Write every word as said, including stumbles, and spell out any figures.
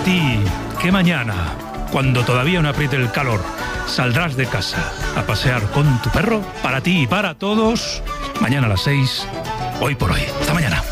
ti, que mañana, cuando todavía no apriete el calor, saldrás de casa a pasear con tu perro, para ti y para todos, mañana a las seis, Hoy por Hoy. Hasta mañana.